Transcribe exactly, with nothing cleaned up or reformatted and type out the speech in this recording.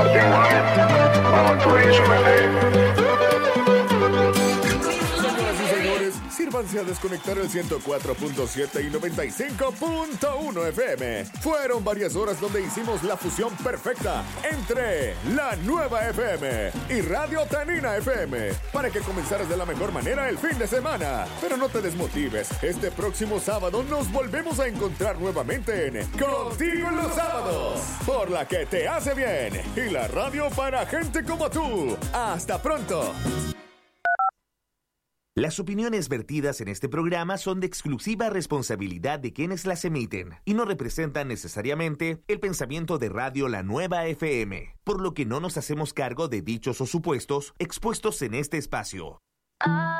Sírvanse a desconectar el ciento cuatro punto siete y noventa y cinco punto uno F M. Fueron varias horas donde hicimos la fusión perfecta entre la nueva F M y Radio Tanina F M para que comenzaras de la mejor manera el fin de semana. Pero no te desmotives, este próximo sábado nos volvemos a encontrar nuevamente en Contigo en los Sábados, por la que te hace bien y la radio para gente como tú. ¡Hasta pronto! Las opiniones vertidas en este programa son de exclusiva responsabilidad de quienes las emiten y no representan necesariamente el pensamiento de Radio La Nueva F M, por lo que no nos hacemos cargo de dichos o supuestos expuestos en este espacio.